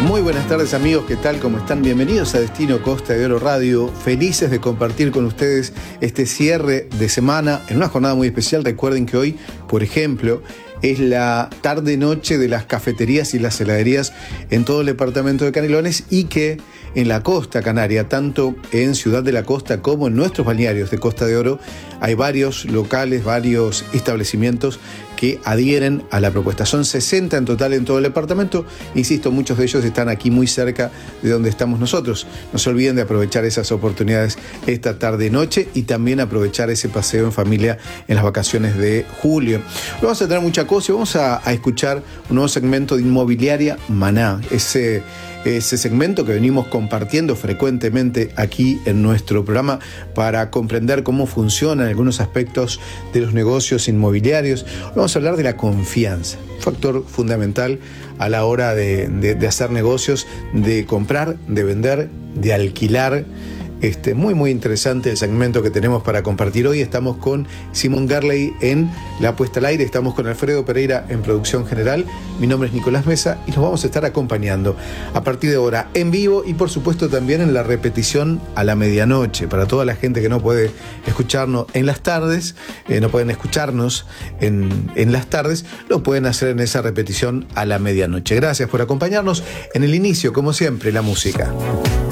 Muy buenas tardes amigos, ¿qué tal? ¿Cómo están? Bienvenidos a Destino Costa de Oro Radio. Felices de compartir con ustedes este cierre de semana en una jornada muy especial. Recuerden que hoy, por ejemplo, es la tarde-noche de las cafeterías y las heladerías en todo el departamento de Canelones y que en la costa canaria, tanto en Ciudad de la Costa como en nuestros balnearios de Costa de Oro, hay varios locales, varios establecimientos que adhieren a la propuesta. Son 60 en total en todo el departamento. Insisto, muchos de ellos están aquí muy cerca de donde estamos nosotros. No se olviden de aprovechar esas oportunidades esta tarde-noche y también aprovechar ese paseo en familia en las vacaciones de julio. Vamos a tener mucha cosa y vamos a escuchar un nuevo segmento de Inmobiliaria Maná. Ese segmento que venimos compartiendo frecuentemente aquí en nuestro programa para comprender cómo funcionan algunos aspectos de los negocios inmobiliarios. Vamos a hablar de la confianza, factor fundamental a la hora de hacer negocios, de comprar, de vender, de alquilar. Muy interesante el segmento que tenemos para compartir hoy. Estamos con Simón Garley en la puesta al aire, estamos con Alfredo Pereira en producción general. Mi nombre es Nicolás Mesa y los vamos a estar acompañando a partir de ahora en vivo y por supuesto también en la repetición a la medianoche. Para toda la gente que no puede escucharnos en las tardes, no pueden escucharnos en las tardes, lo pueden hacer en esa repetición a la medianoche. Gracias por acompañarnos. En el inicio, como siempre, la música.